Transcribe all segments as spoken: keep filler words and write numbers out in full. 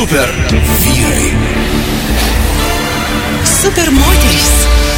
Super vyrai. Super moterys.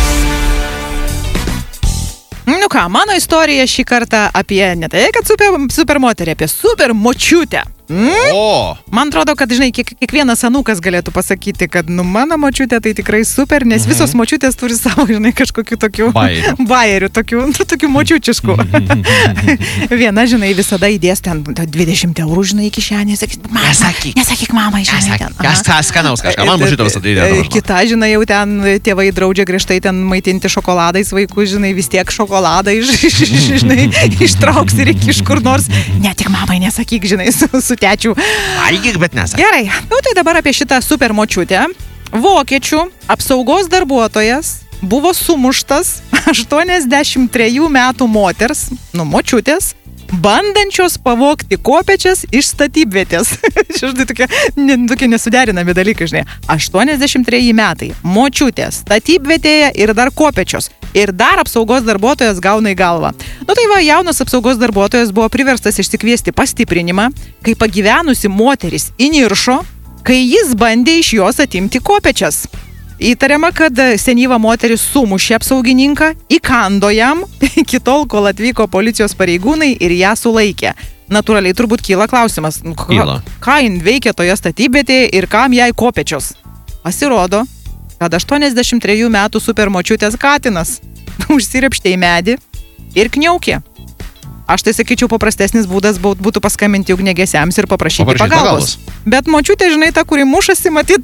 Nu ką, mano istorija šį kartą apie ne tai, kad super, super moterį, apie super močiutę. Mm? O. Man atrodo, kad, žinai, kiek, kiekvienas anūkas galėtų pasakyti, kad, nu, mano močiutė tai tikrai super, nes mhm. visos močiutės turi savo, žinai, kažkokių tokių bairių, bairių tokių, nu, tokių močiučiškų. Viena, žinai, visada įdės ten dvidešimt eurų, žinai, į kišenį, sakys, nesakyk, nesakyk mamai, žinai, ten. Kažkas skanaus, kažką, man močiutė visada įdėjo. Kita, žinai, jau ten tėvai draudžia griežtai ten maitinti šokoladais vaikus, žinai, vis tiek šokoladą iš, žinai, ištrauks ir iki iš kur nors. Ne, tik mamai nesakyk, žinai, su, su tečiu. Valgyk, bet nesakyk. Gerai, nu tai dabar apie šitą super močiutę. Vokiečių apsaugos darbuotojas buvo sumuštas aštuoniasdešimt trejų metų moters, nu močiutės, bandančios pavogti kopėčias iš statybvietės. Štai tokie, ne, tokie nesuderinami dalykai, žinai. aštuoniasdešimt treji metai, močiutės, statybvietėje ir dar kopėčios. Ir dar apsaugos darbuotojas gauna į galvą. Nu tai va, jaunas apsaugos darbuotojas buvo priverstas išsikviesti pastiprinimą, kai pagyvenusi moteris įniršo, kai jis bandė iš jos atimti kopėčias. Įtariama, kad senyva moteris sumušė apsaugininką, įkando jam, iki tol, kol atvyko policijos pareigūnai ir ją sulaikė. Natūraliai turbūt kyla klausimas, ką, ką jin veikia toje statybvietėje ir kam jai kopėčios. Pasirodo, kad aštuoniasdešimt trejų metų supermočiutės katinas užsirepštė į medį ir kniaukė. Aš tai sakyčiau, paprastesnis būdas būtų paskambinti ugniagesiams ir paprašyti paprašyti pagalbos. pagalbos. Bet močiutė, žinai, ta, kuri mušasi, matyt,